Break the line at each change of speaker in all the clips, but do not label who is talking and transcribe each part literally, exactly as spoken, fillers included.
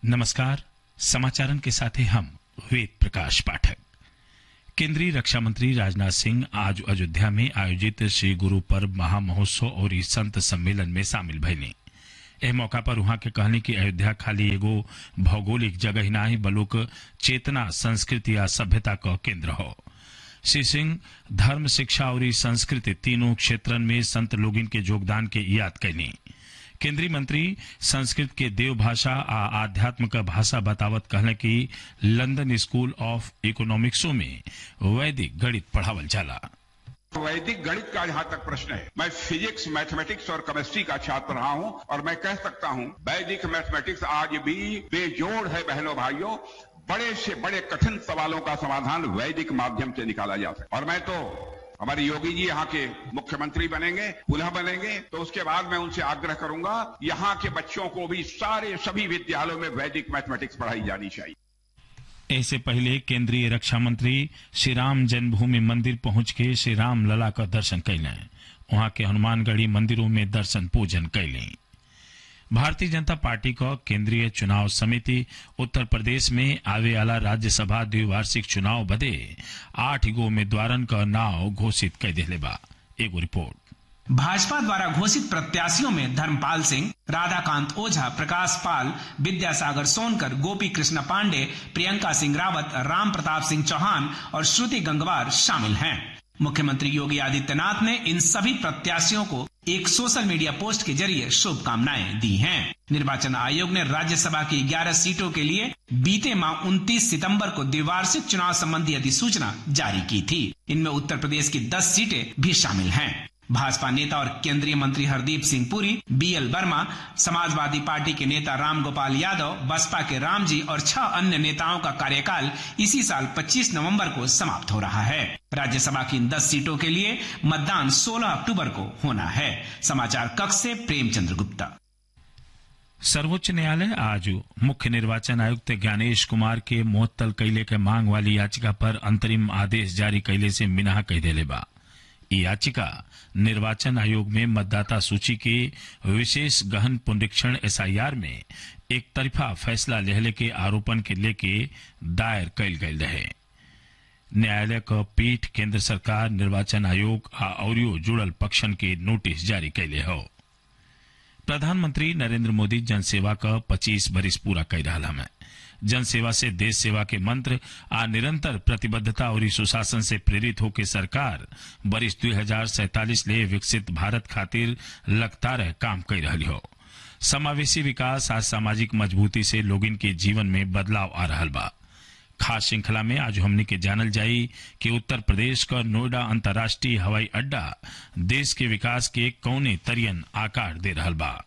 नमस्कार। समाचारन के साथ हैं हम वेद प्रकाश पाठक। केंद्रीय रक्षा मंत्री राजनाथ सिंह आज अयोध्या में आयोजित श्री गुरु पर्व महामहोत्सव और इस संत सम्मेलन में शामिल भइले। एह मौका पर उहाँ के कहनी कि अयोध्या खाली एगो भौगोलिक जगह ही नाही बलुक चेतना, संस्कृति या सभ्यता का केंद्र हो। श्री सिंह धर्म, शिक्षा और संस्कृति तीनों क्षेत्रन में संत लोगिन के योगदान के याद कैनी। केंद्रीय मंत्री संस्कृत के देव भाषा आ आध्यात्म का भाषा बतावत कहले कि लंदन स्कूल ऑफ इकोनॉमिक्सों में वैदिक गणित पढ़ावल जाला।
वैदिक गणित का जहां तक प्रश्न है, मैं फिजिक्स, मैथमेटिक्स और केमिस्ट्री का छात्र रहा हूं और मैं कह सकता हूं वैदिक मैथमेटिक्स आज भी बेजोड़ है। बहनों भाइयों, बड़े से बड़े कठिन सवालों का समाधान वैदिक माध्यम से निकाला जा सकता है। और मैं तो हमारे योगी जी यहाँ के मुख्यमंत्री बनेंगे, पुनः बनेंगे, तो उसके बाद मैं उनसे आग्रह करूंगा यहाँ के बच्चों को भी सारे सभी विद्यालयों में वैदिक मैथमेटिक्स पढ़ाई जानी चाहिए।
इससे पहले केंद्रीय रक्षा मंत्री श्री राम जन्मभूमि मंदिर पहुंच के श्री राम लला का दर्शन कैले। वहां के हनुमानगढ़ी मंदिरों में दर्शन पूजन कैले। भारतीय जनता पार्टी का केंद्रीय चुनाव समिति उत्तर प्रदेश में आवे वाला राज्यसभा द्विवार्षिक चुनाव बदे आठ गो उम्मीदवारन का नाव घोषित कर दिले बा। एगो रिपोर्ट।
भाजपा द्वारा घोषित प्रत्याशियों में धर्मपाल सिंह, राधाकांत ओझा, प्रकाश पाल, विद्यासागर सोनकर, गोपी कृष्ण पांडे, प्रियंका सिंह रावत, राम प्रताप सिंह चौहान और श्रुति गंगवार शामिल हैं। मुख्यमंत्री योगी आदित्यनाथ ने इन सभी प्रत्याशियों को एक सोशल मीडिया पोस्ट के जरिए शुभकामनाएं दी हैं। निर्वाचन आयोग ने राज्यसभा की ग्यारह सीटों के लिए बीते माह उनतीस सितंबर को द्विवार्षिक चुनाव संबंधी अधिसूचना जारी की थी। इनमें उत्तर प्रदेश की दस सीटें भी शामिल हैं। भाजपा नेता और केंद्रीय मंत्री Hardeep Singh Puri, B L Verma, Samajwadi party के नेता राम गोपाल यादव, बसपा के राम जी और छह अन्य नेताओं का कार्यकाल इसी साल पच्चीस नवंबर को समाप्त हो रहा है। राज्यसभा की इन दस सीटों के लिए मतदान सोलह अक्टूबर को होना है। समाचार कक्ष से प्रेमचंद्र गुप्ता।
सर्वोच्च न्यायालय आज मुख्य निर्वाचन आयुक्त ज्ञानेश कुमार के मुअत्तल कैले के मांग वाली याचिका पर अंतरिम आदेश जारी कैले से मिनाह कह देले बा। ये याचिका निर्वाचन आयोग में मतदाता सूची के विशेष गहन पुनरीक्षण एस आई आर में एक तरफा फैसला लेहले के आरोपन के लेके दायर कैल गयल रहे। न्यायालय का पीठ केंद्र सरकार, निर्वाचन आयोग आ औरियो जुड़ल पक्षन के नोटिस जारी कैले हो। प्रधानमंत्री नरेंद्र मोदी जनसेवा का पच्चीस बरिस पूरा कर रहा है। जनसेवा से देश सेवा के मंत्र आ निरंतर प्रतिबद्धता और सुशासन से प्रेरित होकर सरकार बरिस दो हजार सैतालीस ले विकसित भारत खातिर लगातार काम कर रही हो। समावेशी विकास आ सामाजिक मजबूती से लोगिन के जीवन में बदलाव आ रहा बा। खास श्रृंखला में आज हमने के जानल जाई कि उत्तर प्रदेश का नोएडा अंतर्राष्ट्रीय हवाई अड्डा देश के विकास के कौने तरियन आकार दे रहा बा।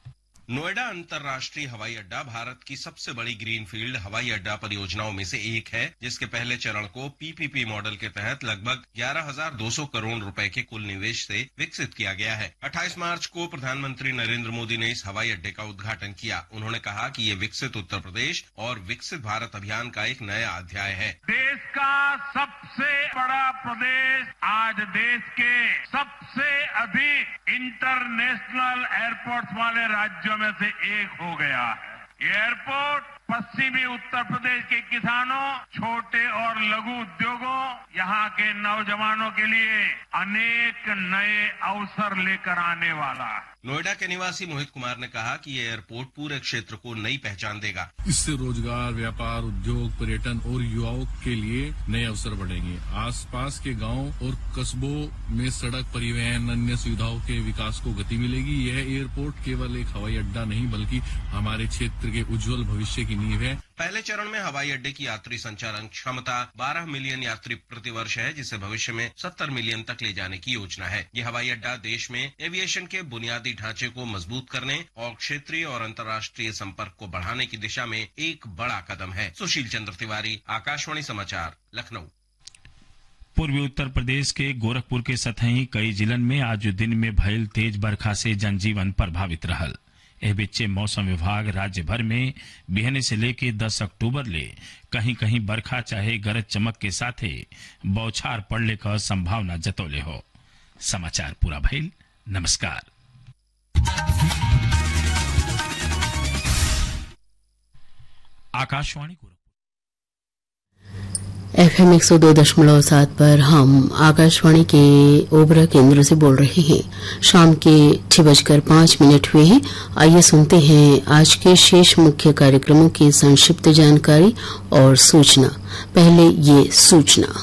नोएडा अंतर्राष्ट्रीय हवाई अड्डा भारत की सबसे बड़ी ग्रीनफील्ड हवाई अड्डा परियोजनाओं में से एक है, जिसके पहले चरण को पी पी पी मॉडल के तहत लगभग ग्यारह हजार दो सौ करोड़ रुपए के कुल निवेश से विकसित किया गया है। अट्ठाईस मार्च को प्रधानमंत्री नरेंद्र मोदी ने इस हवाई अड्डे का उद्घाटन किया। उन्होंने कहा कि ये विकसित उत्तर प्रदेश और विकसित भारत अभियान का एक नया अध्याय है।
देश का सबसे बड़ा प्रदेश आज देश के सबसे अधिक इंटरनेशनल एयरपोर्ट वाले राज्यों में से एक हो गया है। ये एयरपोर्ट पश्चिमी उत्तर प्रदेश के किसानों, छोटे और लघु उद्योगों, यहाँ के नौजवानों के लिए अनेक नए अवसर लेकर आने वाला है।
नोएडा के निवासी मोहित कुमार ने कहा कि ये एयरपोर्ट पूरे क्षेत्र को नई पहचान देगा।
इससे रोजगार, व्यापार, उद्योग, पर्यटन और युवाओं के लिए नए अवसर बढ़ेंगे। आसपास के गांव और कस्बों में सड़क, परिवहन, अन्य सुविधाओं के विकास को गति मिलेगी। यह एयरपोर्ट केवल एक हवाई अड्डा नहीं बल्कि हमारे क्षेत्र के उज्जवल भविष्य की नींव है।
पहले चरण में हवाई अड्डे की यात्री संचालन क्षमता बारह मिलियन यात्री प्रतिवर्ष है, जिसे भविष्य में सत्तर मिलियन तक ले जाने की योजना है। ये हवाई अड्डा देश में एविएशन के बुनियादी ढांचे को मजबूत करने और क्षेत्रीय और अंतर्राष्ट्रीय संपर्क को बढ़ाने की दिशा में एक बड़ा कदम है। सुशील चंद्र तिवारी, आकाशवाणी समाचार, लखनऊ।
पूर्वी उत्तर प्रदेश के गोरखपुर के सतही कई जिलन में आज दिन में भयल तेज बरखा से जनजीवन प्रभावित रहल। एह बीचे मौसम विभाग राज्य भर में बिहने से लेके दस अक्टूबर ले कहीं कहीं बरखा चाहे गरज चमक के साथे बौछार पड़ने का संभावना जतौले हो। समाचार पूरा भइल। नमस्कार। आकाशवाणी को
एफएम एक सौ दो दशमलव सात पर हम आकाशवाणी के ओबरा केंद्र से बोल रहे हैं। शाम के छह बजकर पांच मिनट हुए हैं। आइए सुनते हैं आज के शेष मुख्य कार्यक्रमों की संक्षिप्त जानकारी और सूचना। पहले ये सूचना।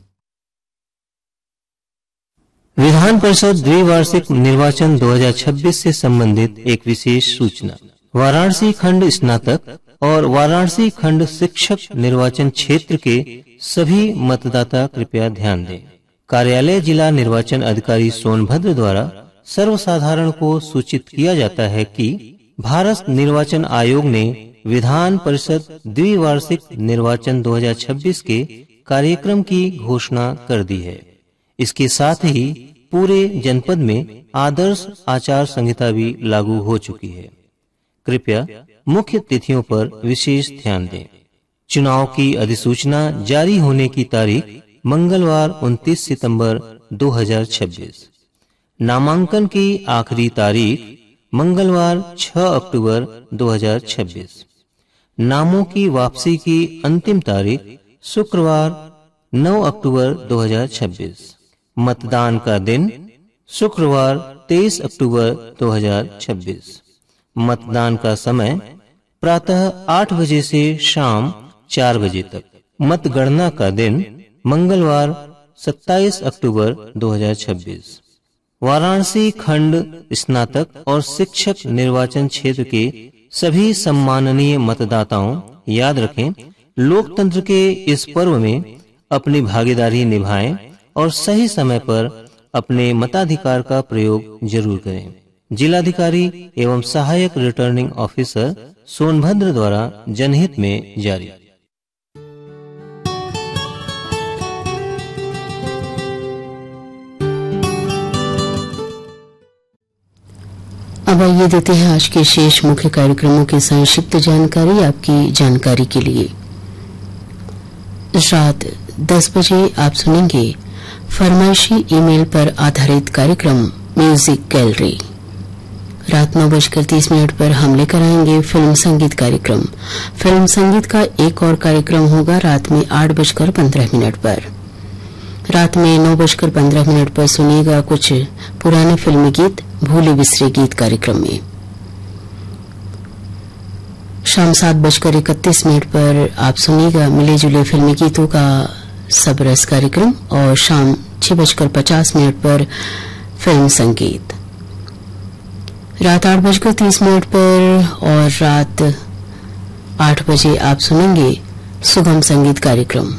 विधान परिषद द्विवार्षिक निर्वाचन दो हज़ार छब्बीस से संबंधित एक विशेष सूचना। वाराणसी खंड स्नातक और वाराणसी खंड शिक्षक निर्वाचन क्षेत्र के सभी मतदाता कृपया ध्यान दें। कार्यालय जिला निर्वाचन अधिकारी सोनभद्र द्वारा सर्वसाधारण को सूचित किया जाता है कि भारत निर्वाचन आयोग ने विधान परिषद द्विवार्षिक निर्वाचन दो हज़ार छब्बीस के कार्यक्रम की घोषणा कर दी है। इसके साथ ही पूरे जनपद में आदर्श आचार संहिता भी लागू हो चुकी है। कृपया मुख्य तिथियों पर विशेष ध्यान दें। चुनाव की अधिसूचना जारी होने की तारीख मंगलवार उनतीस सितंबर दो हज़ार छब्बीस। नामांकन की आखिरी तारीख मंगलवार छह अक्टूबर दो हज़ार छब्बीस। नामों की वापसी की अंतिम तारीख शुक्रवार नौ अक्टूबर दो हज़ार छब्बीस। मतदान का दिन शुक्रवार तेईस अक्टूबर दो हज़ार छब्बीस। मतदान का समय प्रातः आठ बजे से शाम चार बजे तक। मतगणना का दिन मंगलवार सत्ताईस अक्टूबर दो हज़ार छब्बीस। वाराणसी खंड स्नातक और शिक्षक निर्वाचन क्षेत्र के सभी सम्माननीय मतदाताओं, याद रखें, लोकतंत्र के इस पर्व में अपनी भागीदारी निभाएं और सही समय पर अपने मताधिकार का प्रयोग जरूर करें। जिलाधिकारी एवं सहायक रिटर्निंग ऑफिसर सोनभद्र द्वारा जनहित में जारी।
अब आइए देते हैं आज के शेष मुख्य कार्यक्रमों की संक्षिप्त जानकारी आपकी जानकारी के लिए। रात दस बजे आप सुनेंगे फरमाइशी ईमेल पर आधारित कार्यक्रम म्यूजिक गैलरी। रात नौ बजकर तीस मिनट पर हम लेकर आएंगे फिल्म संगीत कार्यक्रम। फिल्म संगीत का एक और कार्यक्रम होगा रात में आठ बजकर पंद्रह मिनट पर। रात में नौ बजकर पंद्रह मिनट पर सुनिएगा कुछ पुराने फिल्मी गीत भूले बिसरे गीत कार्यक्रम में। शाम सात बजकर इकतीस मिनट पर आप सुनिएगा मिले जुले फिल्मी गीतों का सबरस कार्यक्रम और शाम छह बजकर पचास मिनट पर फिल्म संगीत। रात आठ बजकर तीस मिनट पर और रात आठ बजे आप सुनेंगे सुगम संगीत कार्यक्रम।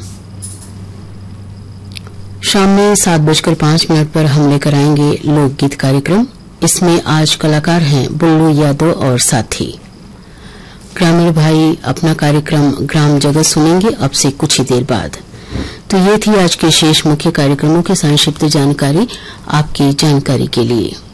शाम में सात बजकर पांच मिनट पर हम लेकर आएंगे लोकगीत कार्यक्रम। इसमें आज कलाकार हैं बुल्लू यादव और साथी। ग्रामीण भाई अपना कार्यक्रम ग्राम जगत सुनेंगे अब से कुछ ही देर बाद। तो ये थी आज के शेष मुख्य कार्यक्रमों की संक्षिप्त जानकारी आपकी जानकारी के लिए।